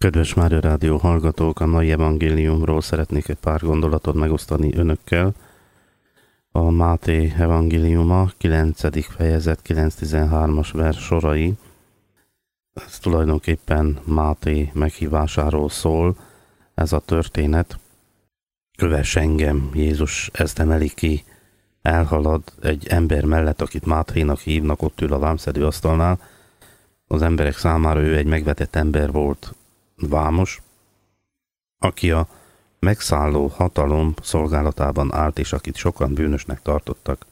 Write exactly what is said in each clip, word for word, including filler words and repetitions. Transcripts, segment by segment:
Kedves Mária Rádió hallgatók, a mai evangéliumról szeretnék egy pár gondolatot megosztani önökkel. A Máté evangéliuma kilencedik fejezet kilenc tizenhármas vers sorai. Ez tulajdonképpen Máté meghívásáról szól, ez a történet. Kövess engem, Jézus ezt emeli ki, elhalad egy ember mellett, akit Máténak hívnak, ott ül a vámszedő asztalnál. Az emberek számára ő egy megvetett ember volt, vámos, aki a megszálló hatalom szolgálatában állt, és akit sokan bűnösnek tartottak.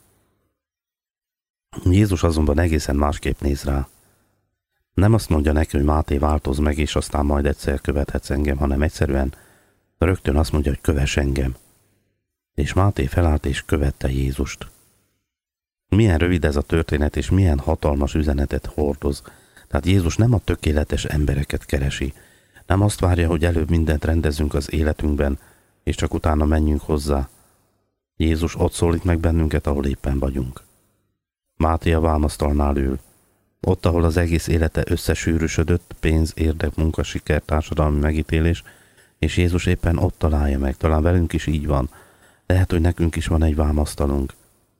Jézus azonban egészen másképp néz rá. Nem azt mondja neki, hogy Máté, változz meg, és aztán majd egyszer követhetsz engem, hanem egyszerűen rögtön azt mondja, hogy kövess engem. És Máté felállt és követte Jézust. Milyen rövid ez a történet, és milyen hatalmas üzenetet hordoz. Tehát Jézus nem a tökéletes embereket keresi, nem azt várja, hogy előbb mindent rendezünk az életünkben, és csak utána menjünk hozzá. Jézus ott szólít meg bennünket, ahol éppen vagyunk. Máté a vámasztalnál ül. Ott, ahol az egész élete összesűrűsödött, pénz, érdek, munka, siker, társadalmi megítélés, és Jézus éppen ott találja meg. Talán velünk is így van. Lehet, hogy nekünk is van egy vámasztalunk.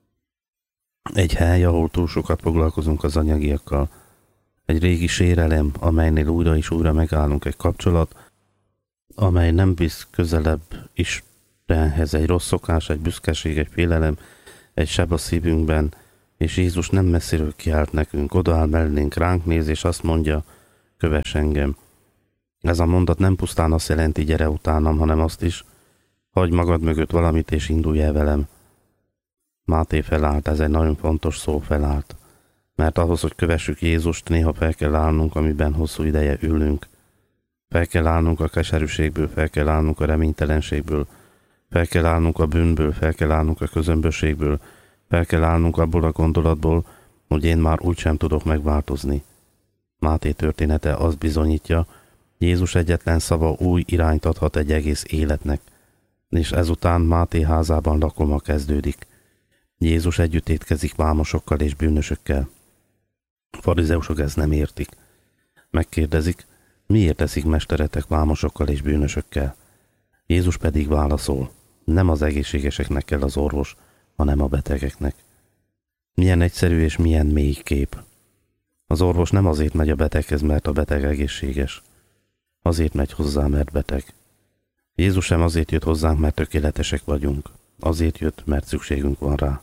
Egy hely, ahol túl sokat foglalkozunk az anyagiakkal. Egy régi sérelem, amelynél újra és újra megállunk, egy kapcsolat, amely nem visz közelebb Istenhez, egy rossz szokás, egy büszkeség, egy félelem, egy seb a szívünkben, és Jézus nem messziről kiált nekünk, odaáll mellénk, ránk néz, és azt mondja, kövess engem. Ez a mondat nem pusztán azt jelenti, gyere utánam, hanem azt is, hagyj magad mögött valamit, és indulj el velem. Máté felállt, ez egy nagyon fontos szó, felállt. Mert ahhoz, hogy kövessük Jézust, néha fel kell állnunk, amiben hosszú ideje ülünk. Fel kell állnunk a keserűségből, fel kell állnunk a reménytelenségből, fel kell állnunk a bűnből, fel kell állnunk a közömbösségből, fel kell állnunk abból a gondolatból, hogy én már úgysem tudok megváltozni. Máté története azt bizonyítja, Jézus egyetlen szava új irányt adhat egy egész életnek, és ezután Máté házában lakoma kezdődik. Jézus együtt étkezik vámosokkal és bűnösökkel. A farizeusok ezt nem értik. Megkérdezik, miért eszik mesteretek vámosokkal és bűnösökkel? Jézus pedig válaszol, nem az egészségeseknek kell az orvos, hanem a betegeknek. Milyen egyszerű és milyen mély kép. Az orvos nem azért megy a beteghez, mert a beteg egészséges. Azért megy hozzá, mert beteg. Jézus sem azért jött hozzánk, mert tökéletesek vagyunk. Azért jött, mert szükségünk van rá.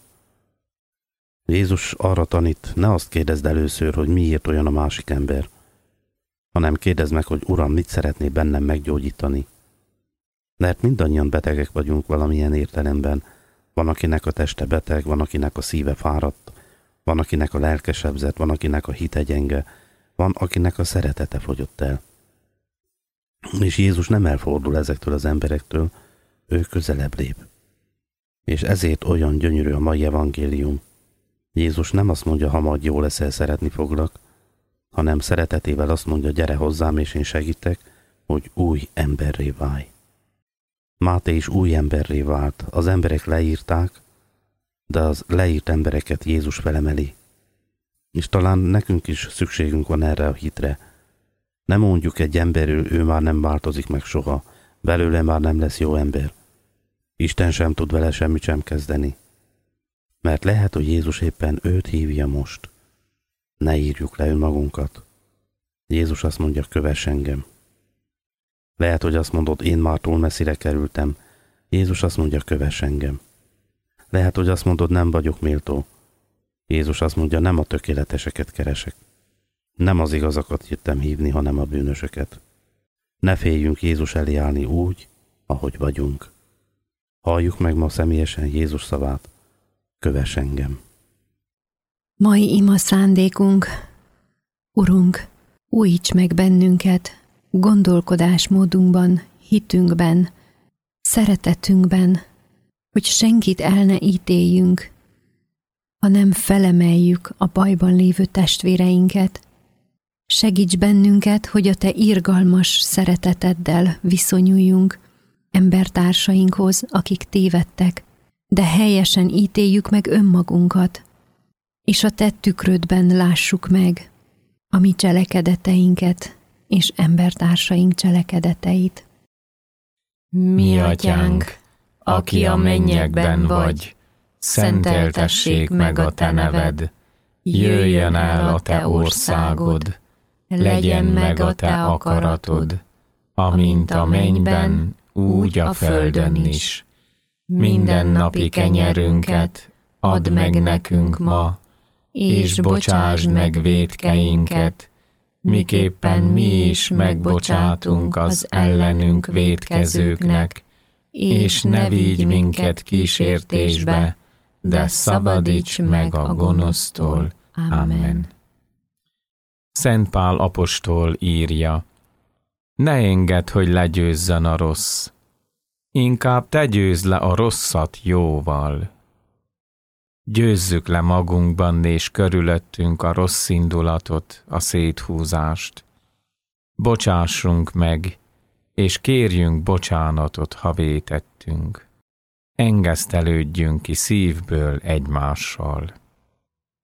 Jézus arra tanít, ne azt kérdezd először, hogy miért olyan a másik ember, hanem kérdezd meg, hogy Uram, mit szeretné bennem meggyógyítani. Mert mindannyian betegek vagyunk valamilyen értelemben. Van, akinek a teste beteg, van, akinek a szíve fáradt, van, akinek a lelke sebzett, van, akinek a hite gyenge, van, akinek a szeretete fogyott el. És Jézus nem elfordul ezektől az emberektől, ő közelebb lép. És ezért olyan gyönyörű a mai evangélium. Jézus nem azt mondja, ha majd jól leszel, szeretni foglak, hanem szeretetével azt mondja, gyere hozzám, és én segítek, hogy új emberré válj. Máté is új emberré vált. Az emberek leírták, de az leírt embereket Jézus felemeli. És talán nekünk is szükségünk van erre a hitre. Nem mondjuk egy emberről, ő már nem változik meg soha, belőle már nem lesz jó ember. Isten sem tud vele semmit sem kezdeni. Mert lehet, hogy Jézus éppen őt hívja most. Ne írjuk le önmagunkat. Jézus azt mondja, kövess engem. Lehet, hogy azt mondod, én már túl messzire kerültem. Jézus azt mondja, kövess engem. Lehet, hogy azt mondod, nem vagyok méltó. Jézus azt mondja, nem a tökéleteseket keresek. Nem az igazakat jöttem hívni, hanem a bűnösöket. Ne féljünk Jézus elé állni úgy, ahogy vagyunk. Halljuk meg ma személyesen Jézus szavát. Kövess engem. Mai ima szándékunk, Urunk, újíts meg bennünket gondolkodásmódunkban, hitünkben, szeretetünkben, hogy senkit el ne ítéljünk, hanem felemeljük a bajban lévő testvéreinket. Segíts bennünket, hogy a Te irgalmas szereteteddel viszonyuljunk embertársainkhoz, akik tévedtek, de helyesen ítéljük meg önmagunkat, és a Te tükrödben lássuk meg a mi cselekedeteinket és embertársaink cselekedeteit. Mi atyánk, aki a mennyekben vagy, szenteltessék meg a te neved, jöjjön el a te országod, legyen meg a te akaratod, amint a mennyben, úgy a földön is. Mindennapi kenyerünket add meg nekünk ma, és bocsásd meg vétkeinket, miképpen mi is megbocsátunk az ellenünk vétkezőknek, és ne vigy minket kísértésbe, de szabadíts meg a gonosztól. Amen. Szent Pál apostol írja: ne engedd, hogy legyőzzön a rossz, inkább te győzd le a rosszat jóval. Győzzük le magunkban és körülöttünk a rossz indulatot, a széthúzást. Bocsássunk meg, és kérjünk bocsánatot, ha vétettünk. Engesztelődjünk ki szívből egymással.